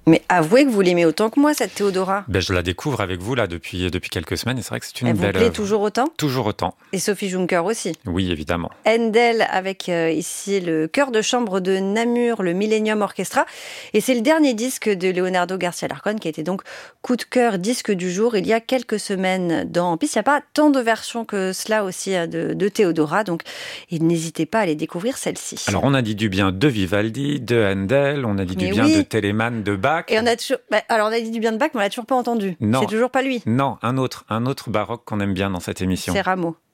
Mais avouez que vous l'aimez autant que moi, cette Théodora. Je la découvre avec vous là depuis quelques semaines et c'est vrai que c'est une Elle belle vous plaît œuvre. toujours autant ? Toujours autant. Et Sophie Juncker aussi. Oui, évidemment. Handel avec ici le chœur de chambre de Namur, le Millennium Orchestra. Et c'est le dernier disque de Leonardo Garcia Larcón qui a été donc coup de cœur disque du jour il y a quelques semaines dans Piste. Il n'y a pas tant de versions que cela aussi de Théodora, donc n'hésitez pas à aller découvrir celle-ci. Alors on a dit du bien de Vivaldi, de Handel, on a dit du bien de Telemann, de Bach. Et on a toujours, alors on a dit du bien de Bach, mais on l'a toujours pas entendu. Non. C'est toujours pas lui. Non, un autre baroque qu'on aime bien dans cette émission. C'est Rameau.